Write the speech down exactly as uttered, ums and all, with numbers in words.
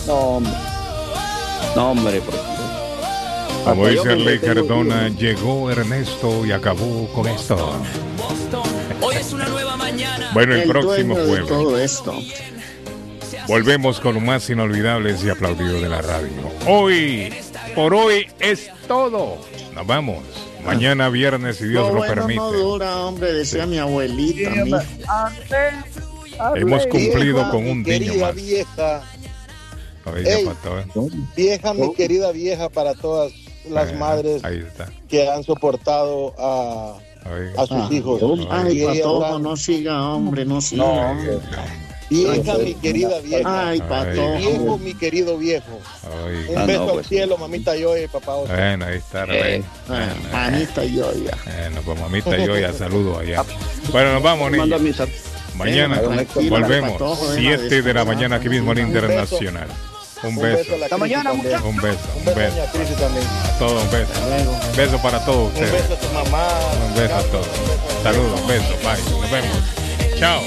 No, hombre. No, hombre, por Como Hasta yo dice me Ley entretengo, Cardona, tío. llegó Ernesto y acabó con esto. Hoy es una nueva mañana. Bueno, el El próximo dueño de jueves todo esto. volvemos con lo más inolvidables y aplaudido de la radio. Hoy, por hoy es todo. Nos vamos. Mañana viernes, si Dios Lo lo bueno permite. no dura, hombre, decía mi abuelita. Sí, mi- Hemos cumplido Vieja, con mi un niño querida más. vieja, Oiga, Ey. pato, ¿eh? vieja, mi querida vieja para todas las Eh, madres Ahí está. que han soportado a, Oiga. a sus Ah, hijos. Ay, Y ella Patojo, gran- no siga, hombre, no siga. No, hombre. Vieja, mi querida vieja. Ay, Ay. Patojo. Viejo, mi querido viejo. Oiga. Un Ah, beso no, al pues. cielo, mamita yo y papá Oscar. Bueno, ahí está. Eh, Rey. Ah, Manita y yo ya. Bueno, pues mamita, yo ya saludo allá. Bueno, nos vamos, Mando a niños. mis am- Mañana Venga, tranquila, volvemos. Patojo, deja de siete de la descuidar. mañana aquí mismo en Un beso. Internacional. Un Un beso. beso a la Hasta Cristi mañana, también. muchachos. Un beso. Un Un beso a beso. doña Cristi también. A todos un beso. Luego. Un beso para todos Un ustedes. beso a tu mamá. Un beso a todos. Saludos, un beso. Bye. Nos vemos. Chao.